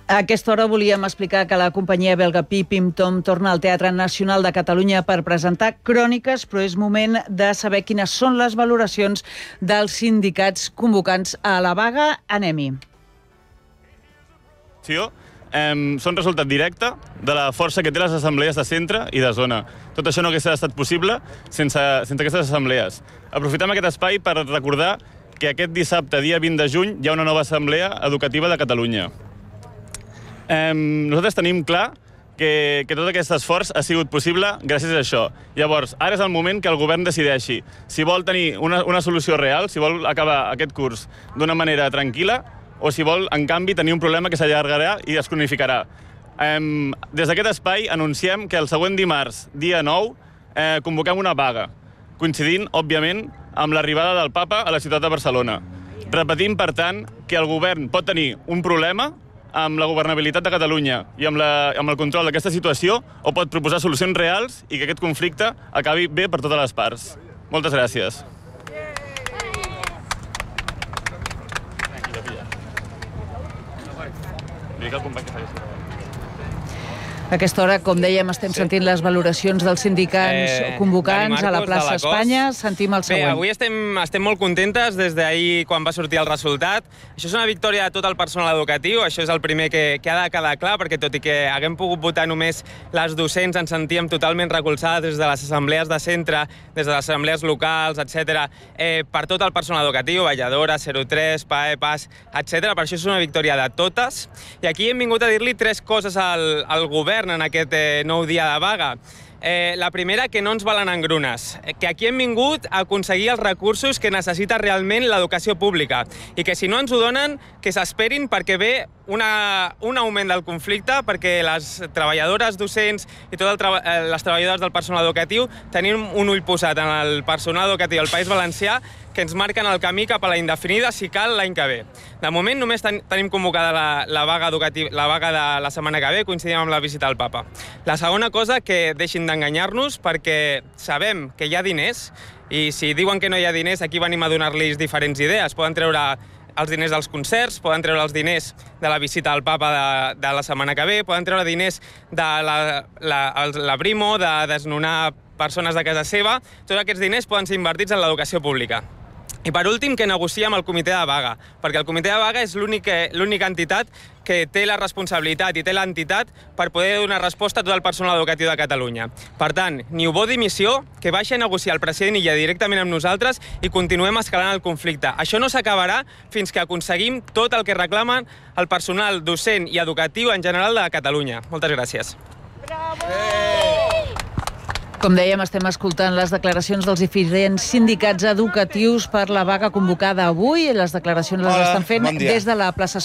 A aquesta hora volíem explicar que la companyia belga Pim Tom torna al Teatre Nacional de Catalunya per presentar Cròniques, però és moment de saber quines són les valoracions dels sindicats convocants a la vaga. Anem-hi. Són resultat directe de la força que té les assemblees de centre i de zona. Tot això no hauria estat possible sense aquestes assemblees. Aprofitem aquest espai per recordar que aquest dissabte, dia 20 de juny, hi ha una nova assemblea educativa de Catalunya. Nosaltres tenim clar que tot aquest esforç ha sigut possible gràcies a això. Llavors, ara és el moment que el govern decideixi si vol tenir una solució real, si vol acabar aquest curs d'una manera tranquil·la, o si vol, en canvi, tenir un problema que s'allargarà i es cronificarà. Des d'aquest espai anunciem que el següent dimarts, dia 9, convoquem una vaga, coincidint, òbviament, amb l'arribada del papa a la ciutat de Barcelona. Repetim, per tant, que el govern pot tenir un problema amb la governabilitat de Catalunya i amb el control d'aquesta situació, o pot proposar solucions reals i que aquest conflicte acabi bé per totes les parts. Moltes gràcies. A aquesta hora, com dèiem, estem sentint les valoracions dels sindicats convocants a la plaça Espanya. Sentim el següent. Bé, avui estem molt contentes des d'ahir quan va sortir el resultat. Això és una victòria de tot el personal educatiu, això és el primer que ha de quedar clar, perquè tot i que haguem pogut votar només les docents, ens sentíem totalment recolzades des de les assemblees de centre, des de les assemblees locals, etc., per tot el personal educatiu, Valladora, 03, PAE, PAS, etc. Per això és una victòria de totes. I aquí hem vingut a dir-li 3 coses al govern en aquest nou dia de vaga. La primera, que no ens valen engrunes, que aquí hem vingut a aconseguir els recursos que necessita realment l'educació pública i que si no ens ho donen, que s'esperin perquè ve un augment del conflicte, perquè les treballadores docents i totes les treballadores del personal educatiu tenim un ull posat en el personal educatiu del País Valencià que ens marquen el camí cap a la indefinida, si cal, l'any que ve. De moment només tenim convocada la vaga educativa, la vaga de la setmana que ve, coincidim amb la visita del papa. La segona cosa, que deixin d'enganyar-nos, perquè sabem que hi ha diners, i si diuen que no hi ha diners, aquí venim a donar-los diferents idees. Poden treure els diners dels concerts, poden treure els diners de la visita del papa de la setmana que ve, poden treure diners de la Brimo, de desnonar persones de casa seva. Tots aquests diners poden ser invertits en l'educació pública. I per últim, que negociem el comitè de vaga, perquè el comitè de vaga és l'única entitat que té la responsabilitat i té l'entitat per poder donar resposta a tot el personal educatiu de Catalunya. Per tant, ni ho bo dimissió, que baixi a negociar el president Illa directament amb nosaltres i continuem escalant el conflicte. Això no s'acabarà fins que aconseguim tot el que reclamen el personal docent i educatiu en general de Catalunya. Moltes gràcies. Com dèiem, estem escoltant les declaracions dels diferents sindicats educatius per la vaga convocada avui. Les declaracions les estan fent des de la plaça